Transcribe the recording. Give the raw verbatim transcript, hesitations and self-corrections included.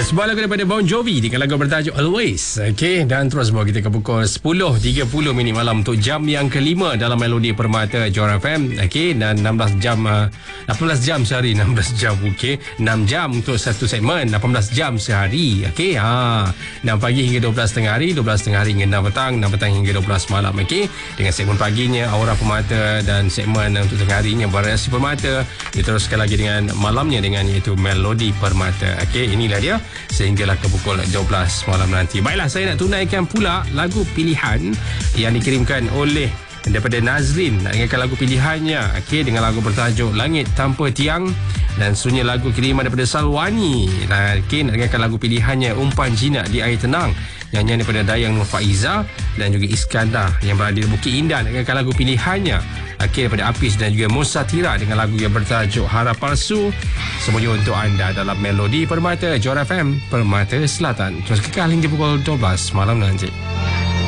Sebuah lagu daripada Bon Jovi dengan lagu bertajuk Always. Okey, dan terus bawa kita ke pukul sepuluh tiga puluh minit malam untuk jam yang kelima dalam Melodi Permata Johor F M. Okey, dan enam belas jam uh, lapan belas jam sehari, enam belas jam okey. enam jam untuk satu segmen, lapan belas jam sehari. Okey, ha. enam pagi hingga dua belas tengah hari, dua belas tengah hari hingga enam petang, enam petang hingga dua belas malam. Okey, dengan segmen paginya Aura Permata dan segmen untuk tengah harinya Variasi Permata. Diteruskan lagi dengan malamnya dengan iaitu Melodi Permata. Okey, inilah dia sehinggalah ke pukul dua belas malam nanti. Baiklah, saya nak tunaikan pula lagu pilihan yang dikirimkan oleh daripada Nazrin. Nak dengarkan lagu pilihannya, okey, dengan lagu bertajuk Langit Tanpa Tiang, dan sunyi lagu kiriman daripada Salwani. Okey, nak dengarkan lagu pilihannya Umpan Jinak di Air Tenang, nyanyian daripada Dayang Nur Faiza dan juga Iskandar yang berada di Bukit Indah. Nak dengarkan lagu pilihannya, okey, daripada Apis dan juga Musa Tira dengan lagu yang bertajuk Harap Palsu. Semuanya untuk anda dalam Melodi Permata Johor F M, Permata Selatan. Terus kekal hingga pukul dua belas malam nanti.